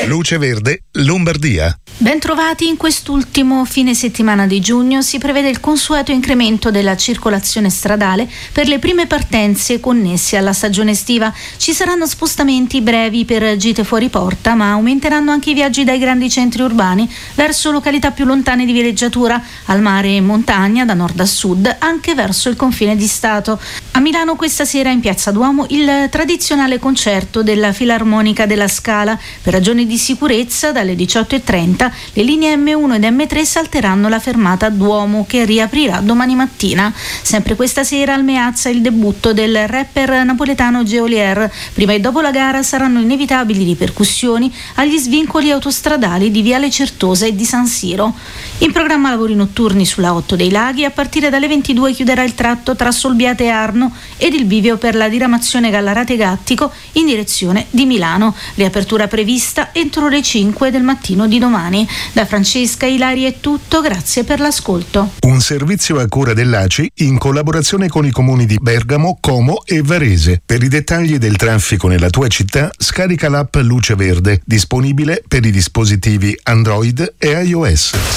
Luce Verde, Lombardia. Bentrovati. In quest'ultimo fine settimana di giugno si prevede il consueto incremento della circolazione stradale per le prime partenze connesse alla stagione estiva. Ci saranno spostamenti brevi per gite fuori porta, ma aumenteranno anche i viaggi dai grandi centri urbani verso località più lontane di villeggiatura, al mare e in montagna, da nord a sud, anche verso il confine di Stato. A Milano questa sera in Piazza Duomo il tradizionale concerto della Filarmonica della Scala. Per ragioni di sicurezza, dalle 18:30 le linee M1 ed M3 salteranno la fermata a Duomo, che riaprirà domani mattina. Sempre questa sera al Meazza il debutto del rapper napoletano Geolier. Prima e dopo la gara saranno inevitabili ripercussioni agli svincoli autostradali di Viale Certosa e di San Siro. In programma lavori notturni sulla 8 dei Laghi. A partire dalle 22 chiuderà il tratto tra Solbiate e Arno ed il bivio per la diramazione Gallarate-Gattico in direzione di Milano. Riapertura prevista entro le 5 del mattino di domani. Da Francesca Ilari è tutto, grazie per l'ascolto. Un servizio a cura dell'ACI in collaborazione con i comuni di Bergamo, Como e Varese. Per i dettagli del traffico nella tua città, scarica l'app Luce Verde, disponibile per i dispositivi Android e iOS.